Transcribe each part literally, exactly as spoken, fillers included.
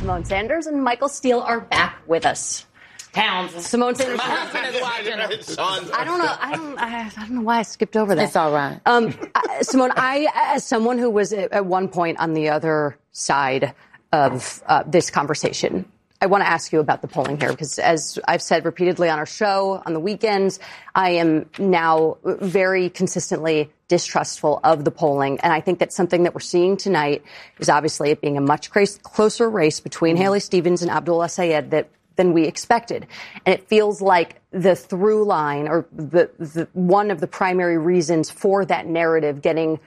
Symone Sanders and Michael Steele are back with us. Townsend. Symone Sanders. My husband is watching. I don't know. I don't. I, I don't know why I skipped over that. It's all right. Um, I, Symone, I, as someone who was at one point on the other side of uh, this conversation, I want to ask you about the polling here, because as I've said repeatedly on our show on the weekends, I am now very consistently distrustful of the polling. And I think that something that we're seeing tonight is obviously it being a much closer race between mm-hmm. Haley Stevens and Abdul El-Sayed that than we expected. And it feels like the through line or the, the one of the primary reasons for that narrative getting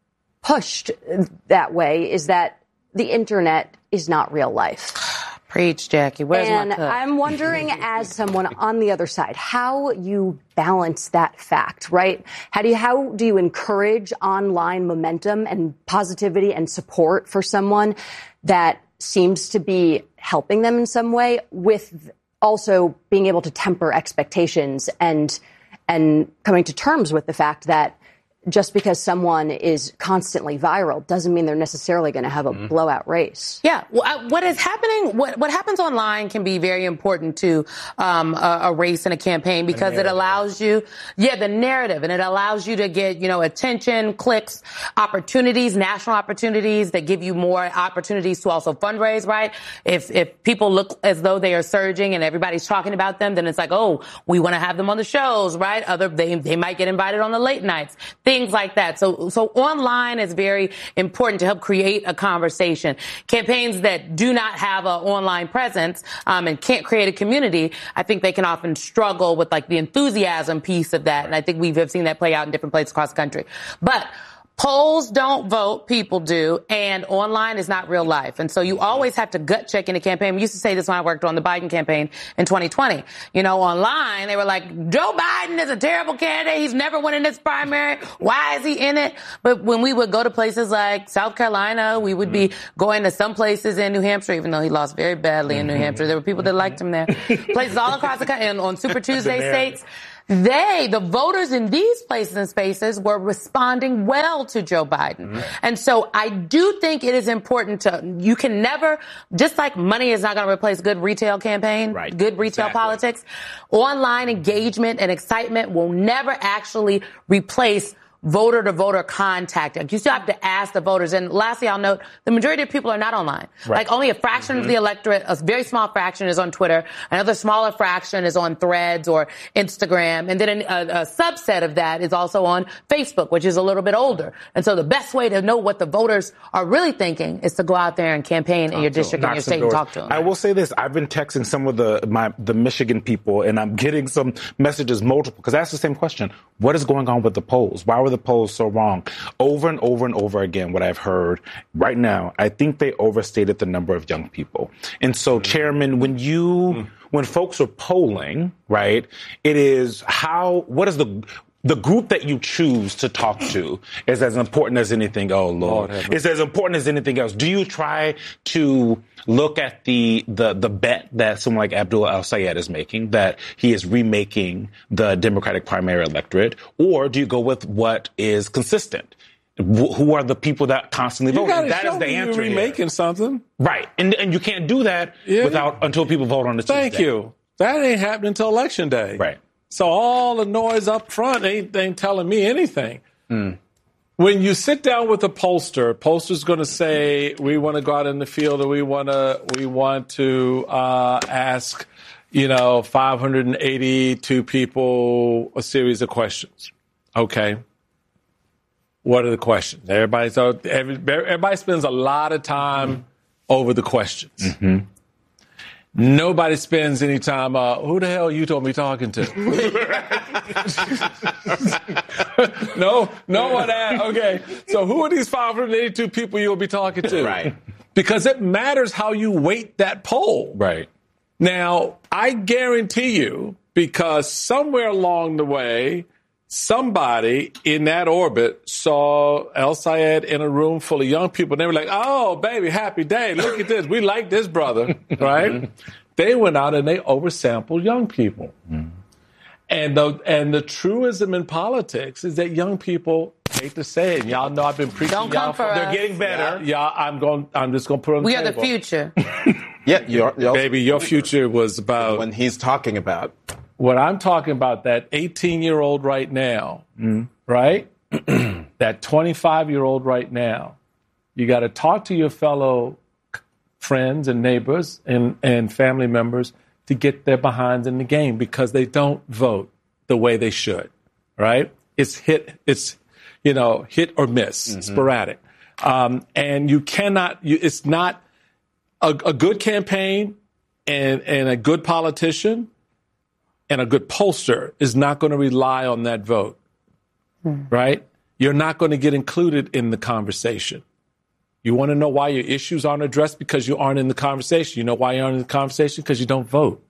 pushed that way is that the internet is not real life. Preach, Jackie. Where's and my cup? I'm wondering, as someone on the other side, how you balance that fact, right? How do you, how do you encourage online momentum and positivity and support for someone that seems to be helping them in some way, with also being able to temper expectations and and coming to terms with the fact that just because someone is constantly viral doesn't mean they're necessarily going to have a mm-hmm. blowout race. Yeah. Well, I, what is happening, what, what happens online can be very important to um, a, a race and a campaign, because it allows you, yeah, the narrative, and it allows you to get, you know, attention, clicks, opportunities, national opportunities that give you more opportunities to also fundraise, right? If, if people look as though they are surging and everybody's talking about them, then it's like, oh, we want to have them on the shows, right? Other, they, they might get invited on the late nights. Things like that. So, so online is very important to help create a conversation. Campaigns that do not have an online presence um, and can't create a community, I think they can often struggle with like the enthusiasm piece of that. And I think we've seen that play out in different places across the country. But polls don't vote, people do, and online is not real life. And so you always have to gut check in a campaign. We used to say this when I worked on the Biden campaign in twenty twenty. You know, online, they were like, Joe Biden is a terrible candidate. He's never winning this primary. Why is he in it? But when we would go to places like South Carolina, we would be going to some places in New Hampshire, even though he lost very badly in New Hampshire. There were people that liked him there. Places all across the country, and on Super Tuesday states. They, the voters in these places and spaces, were responding well to Joe Biden. Mm-hmm. And so I do think it is important to, you can never, just like money is not going to replace good retail campaign, right. good retail exactly. politics, online engagement and excitement will never actually replace voter-to-voter contact. You still have to ask the voters. And lastly, I'll note, the majority of people are not online. Right. Like only a fraction mm-hmm. of the electorate, a very small fraction is on Twitter. Another smaller fraction is on Threads or Instagram. And then a, a subset of that is also on Facebook, which is a little bit older. And so the best way to know what the voters are really thinking is to go out there and campaign talk in your district and your state and talk to them. I will say this. I've been texting some of the my the Michigan people, and I'm getting some messages multiple, because I asked the same question. What is going on with the polls? Why were the polls so wrong? Over and over and over again, what I've heard right now, I think they overstated the number of young people. And so, mm-hmm. Chairman, when you, mm-hmm. when folks are polling, right, it is how, what is the, the group that you choose to talk to is as important as anything. Oh, Lord. Lord it's as important as anything else. Do you try to look at the, the, the bet that someone like Abdul El-Sayed is making, that he is remaking the Democratic primary electorate, or do you go with what is consistent? Who are the people that constantly vote? And that is the answer. You're remaking here. Something. Right. And, and you can't do that yeah. without, until people vote on the Tuesday. Thank you. That ain't happening until Election Day. Right. So all the noise up front ain't, ain't telling me anything. Mm. When you sit down with a pollster, pollster's going to say, we want to go out in the field, or we want to we want to uh, ask, you know, five hundred eighty-two people a series of questions. Okay. What are the questions? Everybody, so every, everybody spends a lot of time mm-hmm. over the questions. Mm-hmm. Nobody spends any time, uh, who the hell you told me talking to? no, no one asked. Okay, so who are these five hundred eighty-two people you'll be talking to? Right. Because it matters how you weight that poll. Right. Now, I guarantee you, because somewhere along the way, somebody in that orbit saw El-Sayed in a room full of young people. And they were like, oh, baby, happy day. Look at this. We like this brother, right? They went out and they oversampled young people. Mm. And the and the truism in politics is that young people, hate to say it, and y'all know I've been preaching. Don't come y'all for us. They're getting better. Yeah, I'm going. I'm just going to put it on we the table. We are the future. Yeah, you're, you're Baby, your future was about... when he's talking about. What I'm talking about, that eighteen-year-old right now, mm. right? That twenty-five-year-old right now, you got to talk to your fellow friends and neighbors and, and family members to get their behinds in the game because they don't vote the way they should, right? It's hit, it's, you know, hit or miss, mm-hmm. sporadic. Um, and you cannot, you, it's not a, a good campaign and, and a good politician and a good pollster is not going to rely on that vote, mm. right? You're not going to get included in the conversation. You want to know why your issues aren't addressed? Because you aren't in the conversation. You know why you aren't in the conversation? Because you don't vote.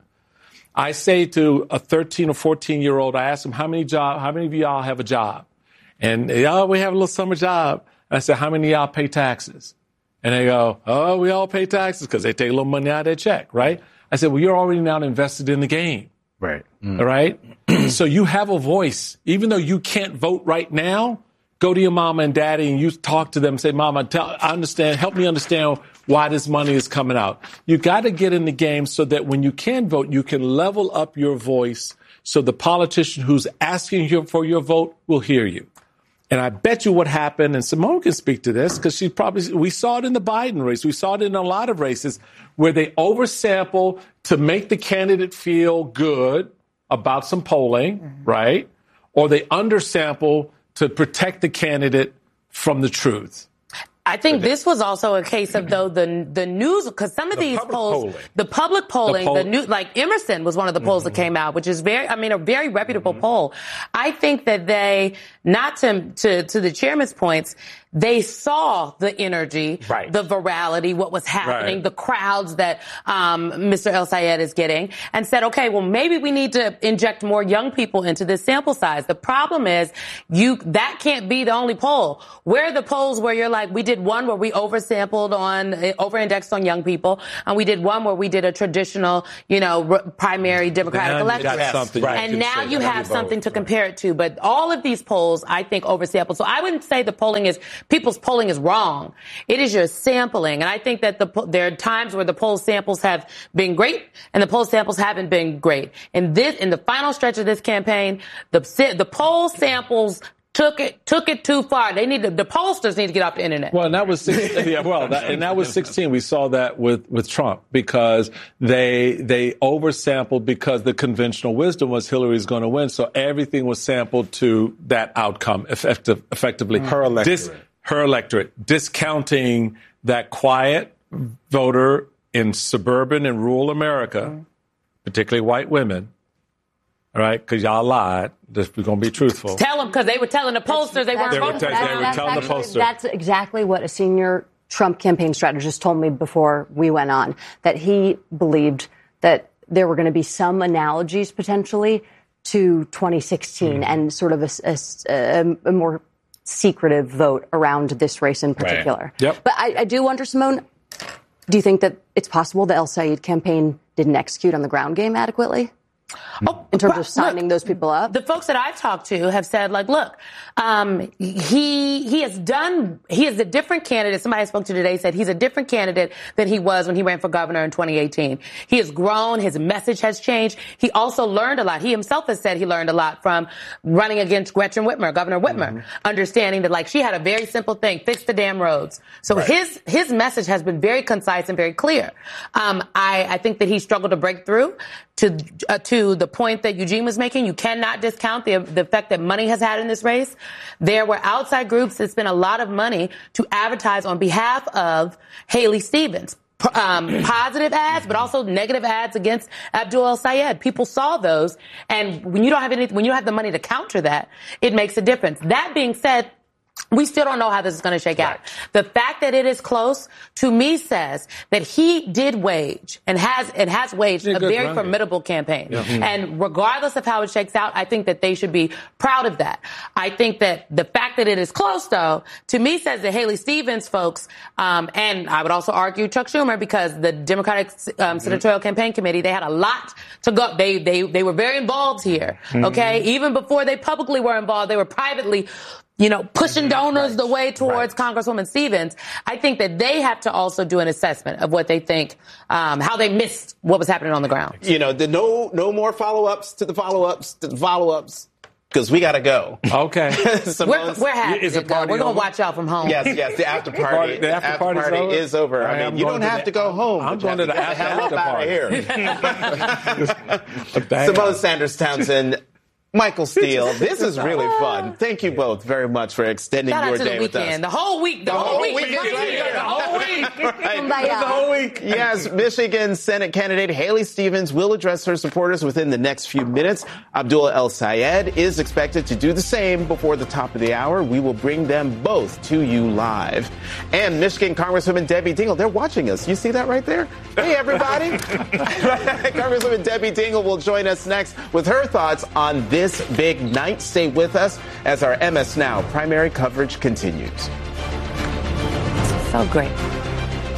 I say to a thirteen or fourteen year old, I ask them, how many job, how many of y'all have a job? And they, oh, we have a little summer job. And I said, how many of y'all pay taxes? And they go, oh, we all pay taxes because they take a little money out of their check, right? I said, well, you're already now invested in the game. Right. Mm. All right. So you have a voice, even though you can't vote right now. Go to your mama and daddy and you talk to them and say, Mama, tell, I understand, help me understand why this money is coming out. You got to get in the game so that when you can vote, you can level up your voice so the politician who's asking you for your vote will hear you. And I bet you what happened, and Simone can speak to this because she probably, we saw it in the Biden race. We saw it in a lot of races where they oversample to make the candidate feel good about some polling, mm-hmm. right? Or they undersample to protect the candidate from the truth. I think this was also a case of, though, the the news, because some of the these polls, polling. the public polling, the, poll- the new, like Emerson was one of the polls mm-hmm. that came out, which is very, I mean, a very reputable mm-hmm. poll. I think that they, not to, to, to the chairman's points, they saw the energy, right. the virality, what was happening, right. the crowds that um Mister El-Sayed is getting, and said, okay, well, maybe we need to inject more young people into this sample size. The problem is, you that can't be the only poll. Where are the polls where you're like, we did one where we oversampled on, over-indexed on young people, and we did one where we did a traditional, you know, r- primary Democratic election. Right. And now you have something to compare it to. But all of these polls, I think, oversampled. So I wouldn't say the polling is, people's polling is wrong. It is your sampling. And I think that the, there are times where the poll samples have been great and the poll samples haven't been great. In this, in the final stretch of this campaign, the, the poll samples took it, took it too far. They need to, the pollsters need to get off the internet. Well, and that was sixteen, yeah, well, that, and that was sixteen. We saw that with, with Trump because they, they oversampled because the conventional wisdom was Hillary's going to win. So everything was sampled to that outcome effective, effectively. Her electorate. Dis, her electorate, discounting that quiet voter in suburban and rural America, particularly white women. All right, because y'all lied. Just, we're going to be truthful. Tell them, because they were telling the pollsters they weren't They were voting te- for they them. were That's telling the actually- pollsters. That's exactly what a senior Trump campaign strategist told me before we went on, that he believed that there were going to be some analogies potentially to twenty sixteen mm. and sort of a, a, a more secretive vote around this race in particular. Right. Yep. But I, I do wonder, Simone, do you think that it's possible the El-Sayed campaign didn't execute on the ground game adequately? Oh, in terms well, of signing look, those people up? The folks that I've talked to have said, like, look, um, he he has done, he is a different candidate. Somebody I spoke to today said he's a different candidate than he was when he ran for governor in twenty eighteen. He has grown. His message has changed. He also learned a lot. He himself has said he learned a lot from running against Gretchen Whitmer, Governor Whitmer, mm-hmm. understanding that, like, she had a very simple thing, fix the damn roads. So right. his his message has been very concise and very clear. Um, I, I think that he struggled to break through to uh, to the point that Eugene was making. You cannot discount the the effect that money has had in this race. There were outside groups that spent a lot of money to advertise on behalf of Haley Stevens. Um, positive ads, but also negative ads against Abdul El-Sayed. People saw those, and when you don't have any, when you don't have the money to counter that, it makes a difference. That being said, we still don't know how this is going to shake out. The fact that it is close, to me, says that he did wage and has and has waged a very formidable campaign. Yeah. Mm-hmm. And regardless of how it shakes out, I think that they should be proud of that. I think that the fact that it is close, though, to me, says that Haley Stevens folks, um, and I would also argue Chuck Schumer, because the Democratic um, Senatorial mm-hmm. Campaign Committee, they had a lot to go. They they they were very involved here. Mm-hmm. Okay, even before they publicly were involved, they were privately you know, pushing donors right. the way towards right. Congresswoman Stevens. I think that they have to also do an assessment of what they think, um, how they missed what was happening on the ground. You know, the no, no more follow-ups to the follow-ups to the follow-ups. Because we got to go. Okay. we're, we're happy is to the go. party We're going over? to watch out from home. Yes, yes, the after party. The after, after party over? is over. I, I mean, you don't have the, to go home. I'm going to the after, after party. Simone Sanders Townsend, Michael Steele, this is really fun. Thank you both very much for extending Shout your out to day the with us. weekend. The whole week. The, The whole, whole week. week is right here. The whole week. Right. The whole week. Yes, Michigan Senate candidate Haley Stevens will address her supporters within the next few minutes. Abdullah El Sayed is expected to do the same before the top of the hour. We will bring them both to you live. And Michigan Congresswoman Debbie Dingell, they're watching us. You see that right there? Hey, everybody. Congresswoman Debbie Dingell will join us next with her thoughts on this big night. Stay with us as our M S Now primary coverage continues. So great.